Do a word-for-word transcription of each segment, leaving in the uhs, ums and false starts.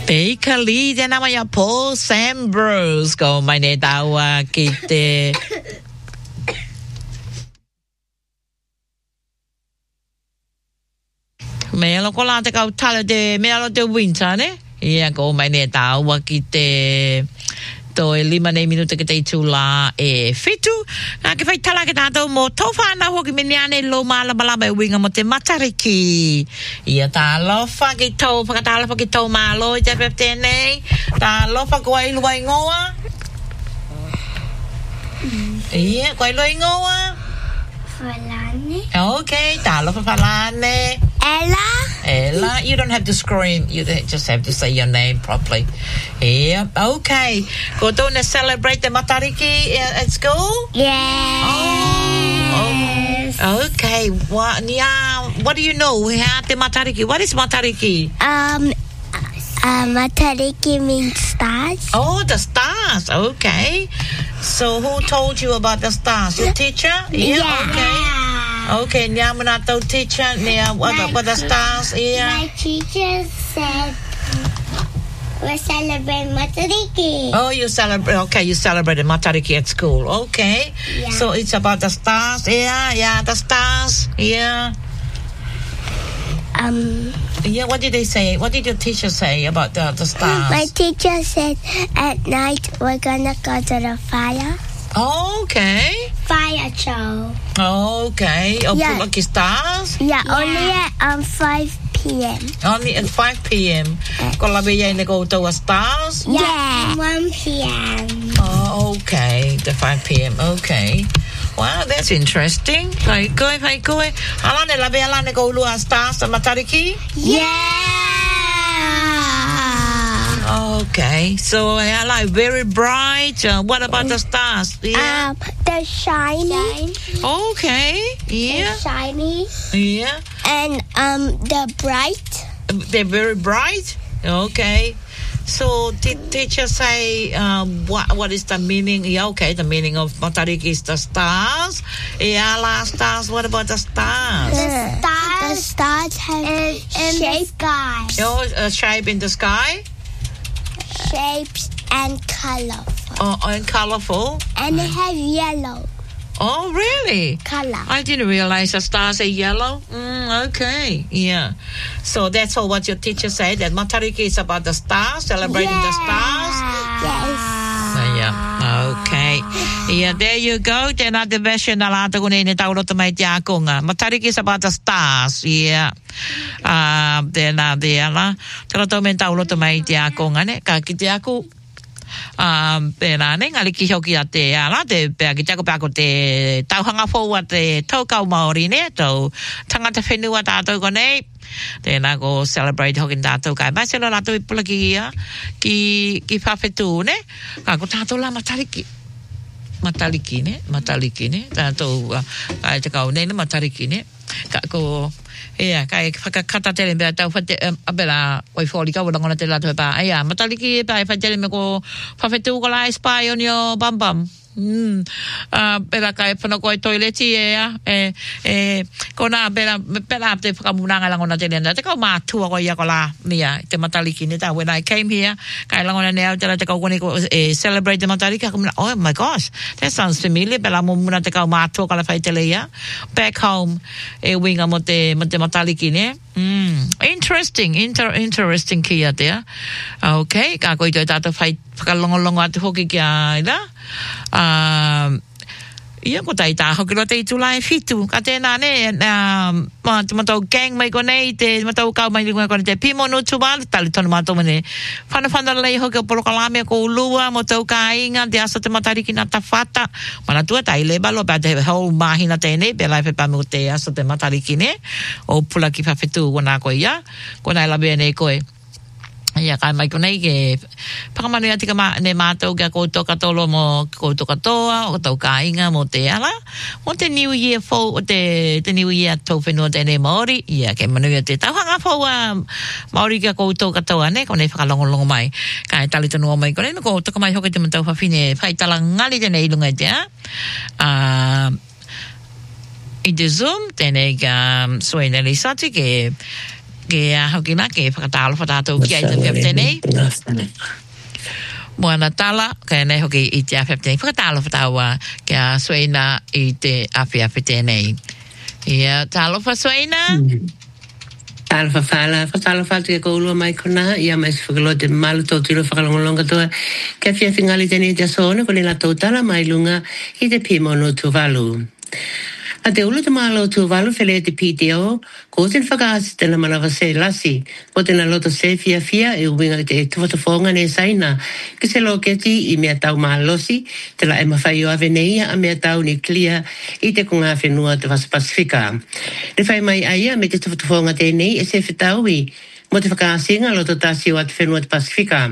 Bakery de namanya Paul Sambros ko may netawa kite may lo ko lang te kau tala de may lo de winter ne ia ko may netawa kite to e lima nei minuta ke te tula e fitu na ke fai tala ke tato mo tofa na hoki miniane lo mala balaba e winga mo te matariki ia ta lofa ke to whakatala fa ke to malo te peptene ta lofa ko ai luai ngoa ia ko ai luai ngoa Falane. Okay, ta lofa falane Ella. Ella, you don't have to scream. You just have to say your name properly. Yeah, okay. Go down and celebrate the matariki at school? Yes. Oh, oh. Okay. What, yeah, what do you know? The matariki. What is matariki? Um, uh, matariki means stars. Oh, the stars. Okay. So who told you about the stars? Your teacher? Yeah. Yeah. Okay. Okay, nya manato teacher nya what about the stars? Yeah. My teacher said we celebrate Matariki. Oh, you celebrate. Okay, you celebrated Matariki at school. Okay. Yeah. So it's about the stars. Yeah, yeah, the stars. Yeah. Um. Yeah. What did they say? What did your teacher say about the the stars? My teacher said at night we're gonna go to the fire. Okay. Fire show. Okay. Oh, Yeah. lucky stars. Yeah, only at um five p.m. Only at five p.m. Kalau biaya ni kau tahu stars. Yeah, one p.m. Oh, okay. The five p.m. Okay. Wow, that's interesting. Very good, very good. Alan ni labi alan ni kau luar stars sama Matariki. Yeah. Okay, so I like very bright. Uh, what about the stars? Yeah. Um, they're shiny. Okay. They're Yeah. shiny. Yeah. And um, they're bright. They're very bright. Okay. So did teacher say um, what what is the meaning? Yeah. Okay. The meaning of Matariki is the stars. Yeah. Last stars. What about the stars? The stars. The stars have in, in shape. The sky. Oh, a shape in the sky. Shapes and colorful. Oh, and colorful. And they have yellow Oh, really? color. I didn't realize the stars are yellow. Mm, okay, yeah. So that's all what your teacher said, that Matariki is about the stars, celebrating yeah. the stars. Yes. Uh, yeah, okay. Yeah, there you go. Then at the version na lahat ko nini taulo tamay tiako nga. Matariki is about the stars. Yeah. Uh, then na there la. Taulo tamay taulo tamay tiako nga ne. Kakiti ako. Um, pera ne ngali ki hoki ate ala te pe ki tako pa ko te tauhanga fo wa te tokau maori ne to tangata whenua tātou ko nei tēnā ko celebrate hoki tātou kai mai selo lātou i pula ki ia ki ki whawhetū ne ka ko tātou la matariki matariki ne matariki ne tātou kai te kau nei ne matariki ne ka ko ia kai whakakata tere mea tau whate abela oi whori ka wala ngona te lato e pā ia matariki e pā e whatere me ko whawhetu ko la e spy on your bam bam Mm. Uh, pera kai whana koe toileti e a e, e kona pera pera te whakamunanga langona te lenda te kau mātua ko ia ko la nia te matariki ne ta when I came here kai langona nea te la te kau kone ko e, celebrate the matariki ka oh my gosh that sounds familiar pera mo muna te kau mātua ka la whai te leia back home e winga mo te, mo te matariki ne mm. interesting inter, interesting kia te okay ka koe toi tātou whai whakalongolongo atu hoki ki a ila um, ia ko tai tā hoki lo te itula e fitu ka tēnā ne um, ma te matau gang mai ko nei te matau kau mai ko nei te pimo no tuwa tali tonu matau mene whana whana lei hoki o porokalame ko ulua mo tau ka inga te asa te matariki na ta whata mana tua tai le balo pa te hau mahina tēne pe lai whepa mo te asa te matariki ne o pula ki whawhetu wana ko ia ko nai labe nei koe ia kai mai konei ke pakamanu ia tika ma ne mātou kia koutou katoa mo koutou katoa o tau kāinga mo te ala mo te New Year fo o te, te New Year tau whenua tēnei Māori ia ke manu ia te tauhanga fo a Māori kia koutou katoa ne konei whakalongolongo mai kai tali tanua mai konei ko toka mai hoki te matau whawhine whai tala ngali tēnei ilunga te a uh, i te Zoom tēnei ka um, soe neri sati ke ke a hoki na ke whakatalo whatato ki ai te whiaptenei. Moana tala, ke nei hoki i te whiaptenei. Whakatalo whataua ke a Suena i te awhi awhi tēnei. Ia, talo wha Suena? Talo wha whala, whakatalo wha te koulua mai kona, ia mai se whakalo te malu tō tiro whakalongolonga toa. Ke whiawhi ngali tēnei te sōna, kone la tō tala mai lunga i te pimono tuvalu. A te ulu te malo tu walu whele te P T O, ko ten whakaasi tena manawa se lasi, ko tena loto se fia fia e uwinga te tuwatafonga ne saina, ke se lo keti i mea tau mahalosi, te la e mawhai o aveneia a mea tau ni clear i te kunga whenua te Wasa Pasifika. Ne whai mai aia me te tuwatafonga tēnei e se whetaui, mo te whakaasinga loto tasi o at whenua te Pasifika.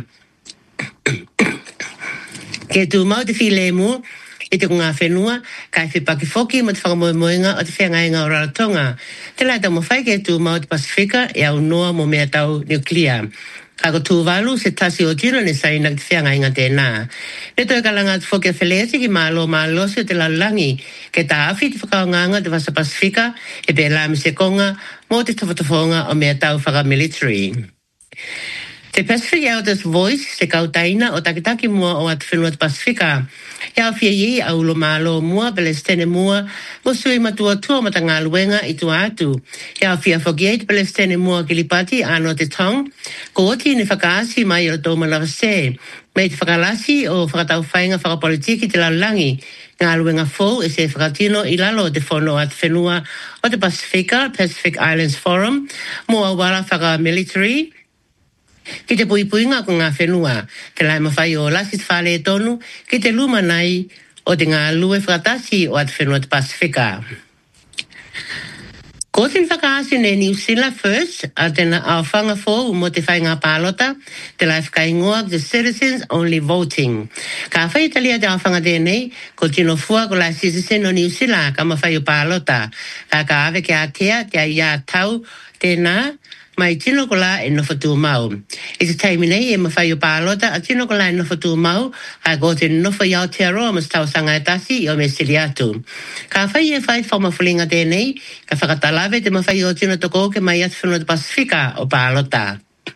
Ke tu mau te while mu, i te kunga whenua, kai whipaki whoki mo te whakamoemoenga o te whengainga o Rarotonga. Te lai tau mawhai ke tu mau te Pasifika e au noa mo mea tau nuclear. Ka ko tūwalu se tasi o tino ne saina ki te whengainga tēnā. Ne toi kalanga te whoki a whelesi ki mālo mālosi o te laulangi, ke tā awhi te whakaonganga te Wasa Pasifika e pe lami se konga mo te tawatafonga o mea tau whakamilitary. Te Pacific Elders Voice, se kautaina o takitaki mua o at whenua te Pasifika. Ia whia iei au lo malo mua, Palestine mua, mo sui matua tua mata ngā luenga i tua atu. Ia whia whokiei te Palestine mua kilipati ano te tong, ko oti ni whakaasi mai o tō malawa se. Mei te whakalasi o whakatau whainga whakapolitiki te laulangi. Ngā luenga fōu e se whakatino i lalo te whono at whenua o te Pasifika, Pacific Islands Forum, mo a wala whakamilitary, ki te puipuinga ko ngā whenua, te lai mawhai o lasi te whale e tonu, ki te luma nei o te ngā lue whakatasi o at whenua te Pasifika. Ko te whakaasi ne New Zealand First, a tena awhanga fōu mo te whainga pālota, te lai whakaingoa the citizens only voting. Ka whai talia te awhanga tēnei, ko tino fua ko lai citizen o New Zealand ka mawhai o pālota. Ka ka awe ke atea te a ia tau tēnā, mai tino ko la e nofatu mau. I te taimi nei e mawhai o pālota, a tino ko la e nofatu mau, a ko te nofa iau te aroa mas tau sanga e tasi i o me siri atu. Ka whai e whai whamafulinga tēnei, ka whakatalawe te mawhai o tino toko ke mai atu whenua te Pasifika o pālota.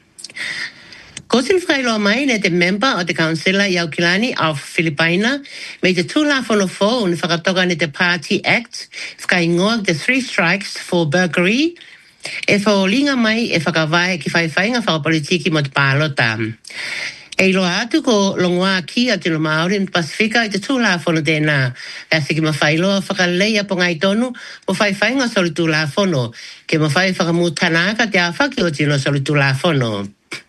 Ko sin whailoa mai ne te member o te councillor i Aukilani of Filipina, me te tūla whono fō un whakatoka ne te Party Act, whakaingoa the three strikes for burglary, e whaolinga mai e whakawai ki whaiwhainga whakapolitiki mo te pālota. E iloa atu ko longoa ki a tino Māori in Pasifika i te tūla whono tēnā. E whiki ma whailoa whakaleia po ngai tonu mo whaiwhainga soli tūla whono, ke ma whai whakamūtanaka te awhaki o tino soli tūla whono.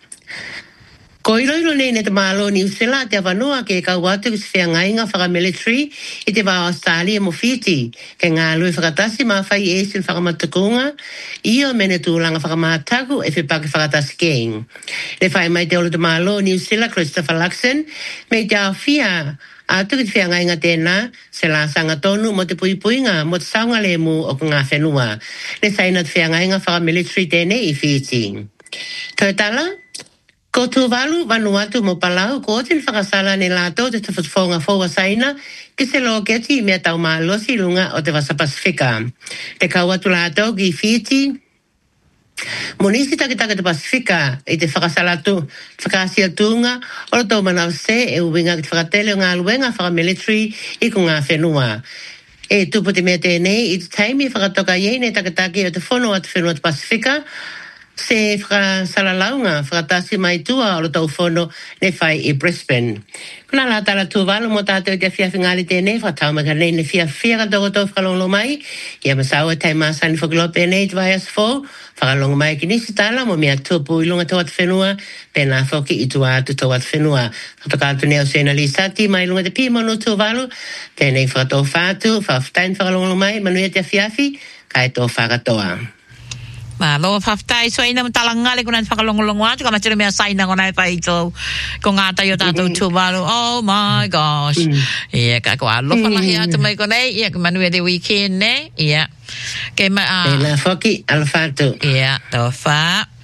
Ko iloilo nei ne te mālo New Zealand te awanua ke kau atu ki se whiangainga whakamilitary i te wā Australia mo Fiji, ke ngā lui whakatasi mā whai e sin whakamatakunga, i o mene tūlanga whakamātaku e whipake whakatasi keng. Ne whai mai te olo te mālo New Zealand Christopher Luxon, me te awhia atu ki te whiangainga tēnā, se la sanga tonu mo te puipuinga mo te saunga le mu o ngā whenua. Ne saina te whiangainga whakamilitary tēnei i Fiji. Toi tala? Ko tūwalu Vanuatu mo Palau, ko tin whakasala ne lātou te tawhatwhonga whaua saina, ki se lo keti mea tau mālosi lunga o te Wasa Pasifika. Te kauatu lātou ki Fiji, mo nisi takitaka te Pasifika, i te whakasala tu, whakasia tūnga, o tau manaw se e uwinga ki te whakatele o ngā luenga whakamilitary i ko ngā whenua. E tupu te mea tēnei, i te taimi whakatoka iei ne takitaki o te whono o te whenua te Pasifika, se whakasala whakatasi mai tua o lo tau whono ne whai i Brisbane. Kuna la tala tūwalu mo tātou te whiawhi ngali tēnei, whakatau maka nei ne whiawhi kato tau whakalongo mai, ia masaua tai māsani whakilope nei te vai as fō, whakalongo mai ki nisi tala mo mea tūpu ilunga tau at whenua, pēnā whoki i tua atu tau at whenua. Whatakātu neo sena li sati mai lunga te pīmonu tūwalu, tēnei whakatau whātu, whakatau whakalongo mai, manuia te whiawhi, kai tō whakatoa. Ma lo whaftai so ina talangale ko na whakalongolongo atu ka matira mea saina ko nai pai tō ko ngāta i o tātou tūwaru. Oh my gosh. Ia ka kua lofa lahi atu mai ko nei. Ia ka manua de weekend ne. Ia. Ke ma... Pēnā whoki alawhātu. Ia. Tō whā.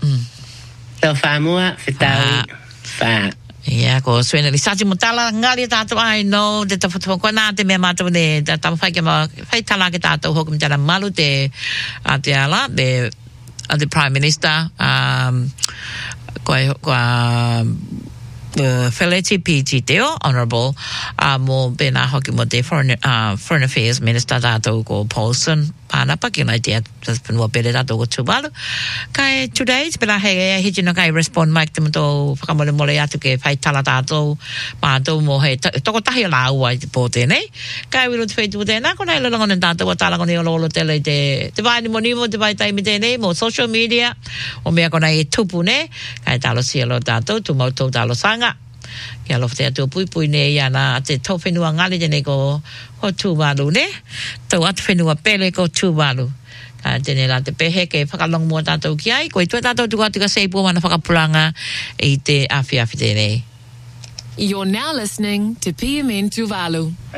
Tō whā mua whitaui. Whā. Ia, ko suena li sati mo tala ngali tātou ai no te tawhatuwa ko nā te mea mātou ne tātou whai ke ma whai tala ke tātou hokum tala malu te a te ala te uh, the Prime Minister, um, kwa, kwa, uh, Felici P. Teo, Honourable, uh, mo bena hoki mo te Foreign, uh, Foreign Affairs Minister tato ko Paulson, ana pa kina dia tas penua pele tato ko Tuvalu. Kai today pela he he jino kai respond mic te mo whakamole mole atu ke whai tala tato mātou mo he toko tahi la ua i te pōte nei. Kai wiru te whaitu tēnā kona ilo langon tato wa tala kone olo olo tele te te vai ni mo ni mo te vai taimi tēnei mo social media o mea kona e tupu ne kai talo sielo tato tu mau tau talo sanga. Kia lof te atu pui pui ne iana te tau whenua ngali tene ko ho Tuvalu ne. Tau atu whenua pele ko Tuvalu. Ka tene la te pehe ke whakalong mua tātou ki ai. Koe tua tātou tuka tuka seipo mana whakapuranga i te awhi awhi tēnei. You're now listening to P M N Tuvalu.